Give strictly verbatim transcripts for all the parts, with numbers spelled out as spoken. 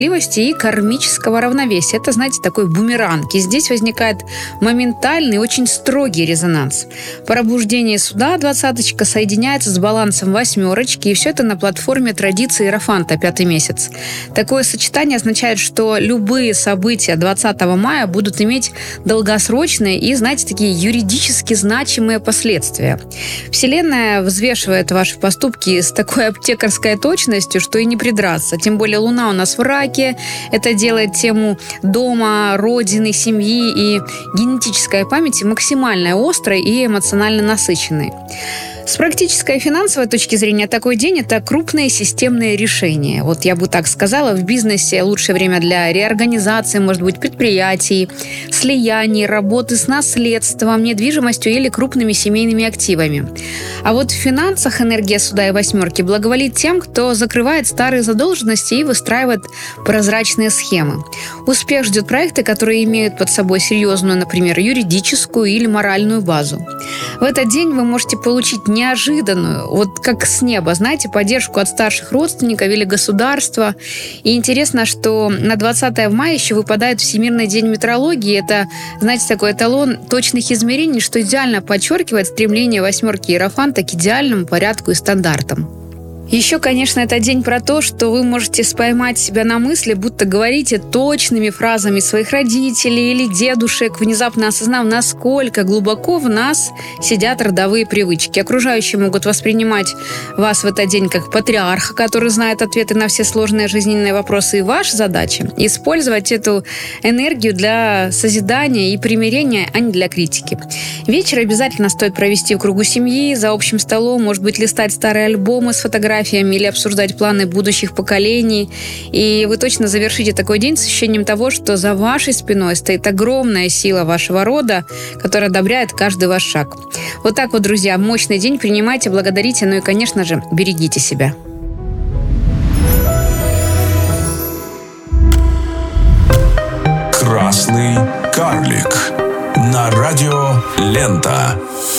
и кармического равновесия. Это, знаете, такой бумеранг. И здесь возникает моментальный, очень строгий резонанс. Пробуждение суда двадцаточка соединяется с балансом восьмерочки, и все это на платформе традиции Иерофанта, пятый месяц. Такое сочетание означает, что любые события двадцатого мая будут иметь долгосрочные и, знаете, такие юридически значимые последствия. Вселенная взвешивает ваши поступки с такой аптекарской точностью, что и не придраться. Тем более Луна у нас в раке. Это делает тему дома, родины, семьи и генетической памяти максимально острой и эмоционально насыщенной. С практической и финансовой точки зрения такой день – это крупные системные решения. Вот я бы так сказала, в бизнесе лучшее время для реорганизации, может быть, предприятий, слияний, работы с наследством, недвижимостью или крупными семейными активами. А вот в финансах энергия суда и восьмерки благоволит тем, кто закрывает старые задолженности и выстраивает прозрачные схемы. Успех ждет проекты, которые имеют под собой серьезную, например, юридическую или моральную базу. В этот день вы можете получить неожиданную, вот как с неба, знаете, поддержку от старших родственников или государства. И интересно, что на двадцатое мая еще выпадает Всемирный день метрологии. Это, знаете, такой эталон точных измерений, что идеально подчеркивает стремление восьмерки Иерофанта к идеальному порядку и стандартам. Еще, конечно, это день про то, что вы можете поймать себя на мысли, будто говорите точными фразами своих родителей или дедушек, внезапно осознав, насколько глубоко в нас сидят родовые привычки. Окружающие могут воспринимать вас в этот день как патриарха, который знает ответы на все сложные жизненные вопросы. И ваша задача – использовать эту энергию для созидания и примирения, а не для критики. Вечер обязательно стоит провести в кругу семьи, за общим столом, может быть, листать старые альбомы с фотографиями, или обсуждать планы будущих поколений. И вы точно завершите такой день с ощущением того, что за вашей спиной стоит огромная сила вашего рода, которая одобряет каждый ваш шаг. Вот так вот, друзья, мощный день. Принимайте, благодарите, ну и, конечно же, берегите себя. Красный карлик на радио Лента.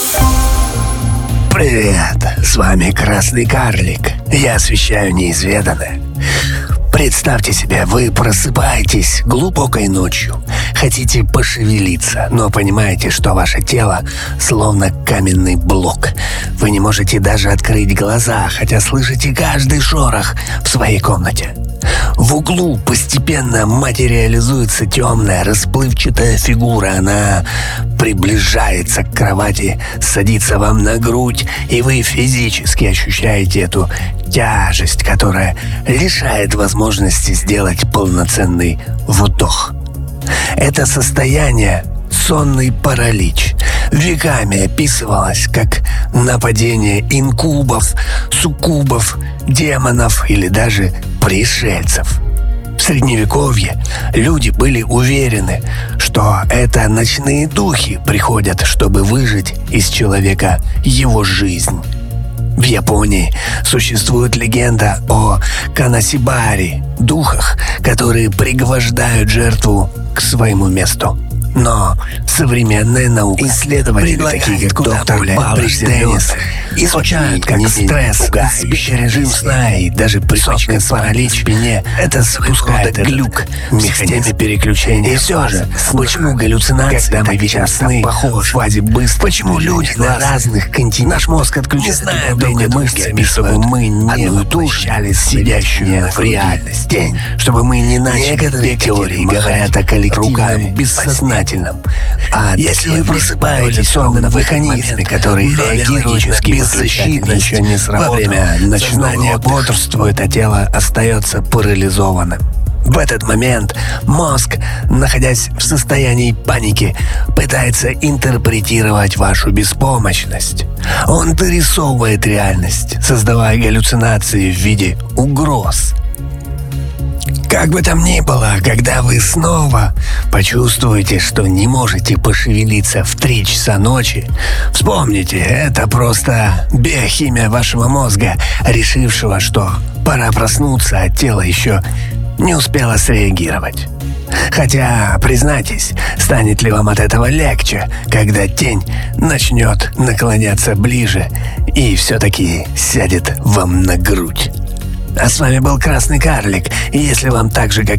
Привет, с вами Красный Карлик. Я освещаю неизведанное. Представьте себе, вы просыпаетесь глубокой ночью, хотите пошевелиться, но понимаете, что ваше тело словно каменный блок. Вы не можете даже открыть глаза, хотя слышите каждый шорох в своей комнате. В углу постепенно материализуется темная, расплывчатая фигура. Она приближается к кровати, садится вам на грудь, и вы физически ощущаете эту тяжесть, которая лишает возможности сделать полноценный вдох. Это состояние — сонный паралич. Веками описывалось как нападение инкубов, суккубов, демонов или даже пришельцев. В Средневековье люди были уверены, что это ночные духи приходят, чтобы выжать из человека его жизнь. В Японии существует легенда о канасибари, духах, которые пригвождают жертву к своему месту. Но современная наука, исследователи, такие как доктор Паблиш Деннис, изучают, как стресс, сбивчивый режим сна и даже присутствие паралич в спине — это запускает глюк в системе переключения. И все же, почему галлюцинации, когда мы видим сны в фазе быстро, почему люди на разных континентах, наш мозг отключает управление мышцами, чтобы мы не воплощали сидящую в реальности, чтобы мы не начали. Некоторые теории говорят о коллективном бессознательном. А если вы просыпаетесь в сонном механизме, который реагирует беззащитно, еще не сработал, во время ночного бодрствует, а тело остается парализованным. В этот момент мозг, находясь в состоянии паники, пытается интерпретировать вашу беспомощность. Он дорисовывает реальность, создавая галлюцинации в виде угроз. Как бы там ни было, когда вы снова почувствуете, что не можете пошевелиться в три часа ночи, вспомните, это просто биохимия вашего мозга, решившего, что пора проснуться, а тело еще не успело среагировать. Хотя, признайтесь, станет ли вам от этого легче, когда тень начнет наклоняться ближе и все-таки сядет вам на грудь? А с вами был Красный Карлик, и если вам так же, как